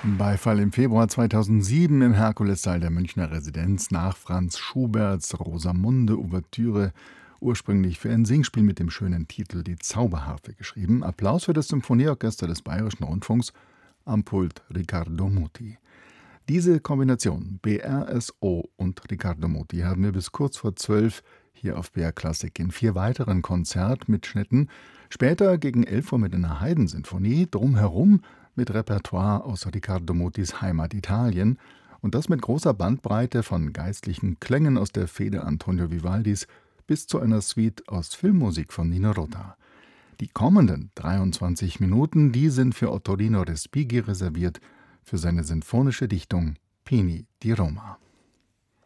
Beifall im Februar 2007 im Herkulessaal der Münchner Residenz nach Franz Schuberts Rosamunde Ouvertüre, ursprünglich für ein Singspiel mit dem schönen Titel Die Zauberharfe geschrieben. Applaus für das Symphonieorchester des Bayerischen Rundfunks, am Pult Riccardo Muti. Diese Kombination BRSO und Riccardo Muti haben wir bis kurz vor 12 hier auf BR Klassik in 4 weiteren Konzertmitschnitten. Später gegen 11 Uhr mit einer Haydn-Sinfonie, drumherum mit Repertoire aus Riccardo Mutis Heimat Italien und das mit großer Bandbreite von geistlichen Klängen aus der Feder Antonio Vivaldis bis zu einer Suite aus Filmmusik von Nino Rota. Die kommenden 23 Minuten, die sind für Ottorino Respighi reserviert, für seine sinfonische Dichtung Pini di Roma.